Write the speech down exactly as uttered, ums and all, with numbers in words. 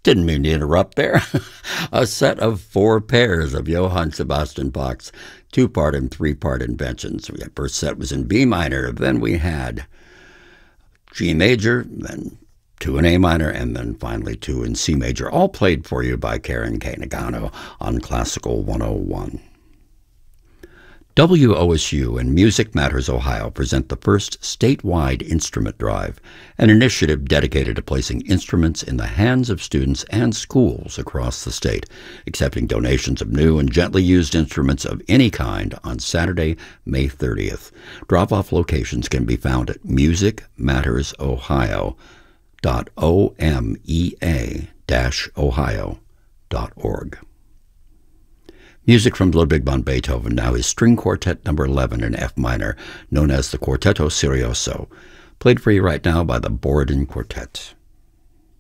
Didn't mean to interrupt there. A set of four pairs of Johann Sebastian Bach's two-part and three-part inventions. The first set was in B minor, then we had G major, then two in A minor, and then finally two in C major, all played for you by Karen K. Nagano on Classical one oh one. W O S U and Music Matters Ohio present the first statewide instrument drive, an initiative dedicated to placing instruments in the hands of students and schools across the state, accepting donations of new and gently used instruments of any kind on Saturday, May thirtieth. Drop-off locations can be found at music matters ohio dot omea dash ohio dot org. Music from Ludwig van Beethoven, now his String Quartet number eleven in F minor, known as the Quartetto Serioso, played for you right now by the Borodin Quartet.